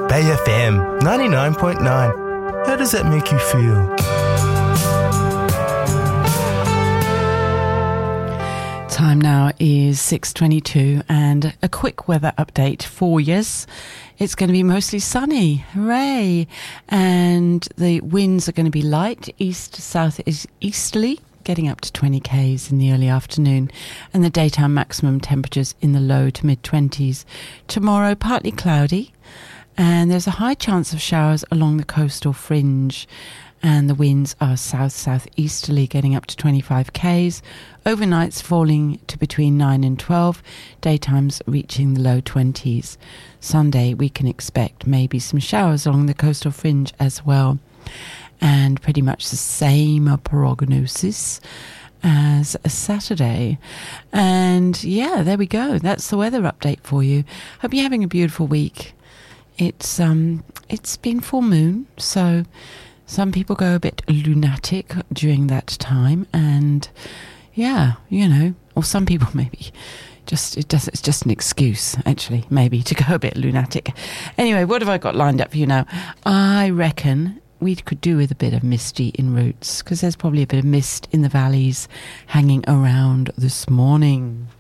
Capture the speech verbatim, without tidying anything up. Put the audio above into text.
Bay F M ninety-nine point nine. How does that make you feel? Time now is six twenty-two and a quick weather update for yes. It's going to be mostly sunny, hooray! And the winds are going to be light, east to south is easterly, getting up to twenty k's in the early afternoon, and the daytime maximum temperatures in the low to mid twenties. Tomorrow, partly cloudy, and there's a high chance of showers along the coastal fringe, and the winds are south-southeasterly, getting up to twenty-five k's. Overnights falling to between nine and twelve, daytimes reaching the low twenties. Sunday, we can expect maybe some showers along the coastal fringe as well. And pretty much the same prognosis as a Saturday. And yeah, there we go. That's the weather update for you. Hope you're having a beautiful week. It's um, it's been full moon, so some people go a bit lunatic during that time, and yeah, you know, or some people maybe just it does it's just an excuse actually maybe to go a bit lunatic. Anyway, what have I got lined up for you now? I reckon we could do with a bit of misty in routes, because there's probably a bit of mist in the valleys hanging around this morning.